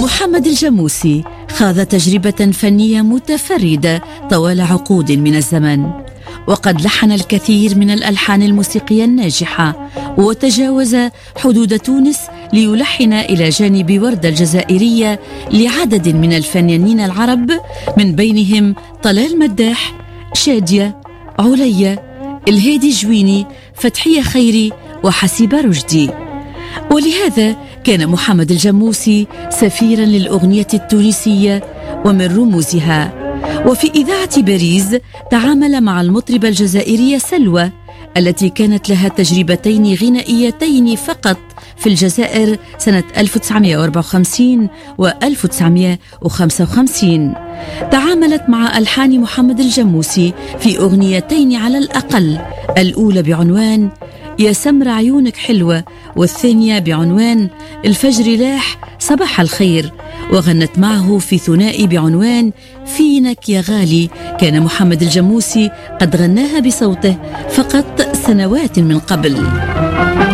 محمد الجموسي خاض تجربة فنية متفردة طوال عقود من الزمن، وقد لحن الكثير من الألحان الموسيقية الناجحة، وتجاوز حدود تونس ليلحن إلى جانب وردة الجزائرية لعدد من الفنانين العرب، من بينهم طلال مداح، شادية، عليا، الهادي جويني، فتحية خيري، وحسيبة رشدي. ولهذا كان محمد الجموسي سفيرا للأغنية التونسية ومن رموزها. وفي إذاعة باريس تعامل مع المطربة الجزائرية سلوى، التي كانت لها تجربتين غنائيتين فقط في الجزائر سنة 1954 و 1955. تعاملت مع ألحان محمد الجموسي في أغنيتين على الأقل، الأولى بعنوان يا سمر عيونك حلوة، والثانية بعنوان الفجر لاح صباح الخير، وغنت معه في ثنائي بعنوان فينك يا غالي. كان محمد الجموسي قد غناها بصوته فقط سنوات من قبل.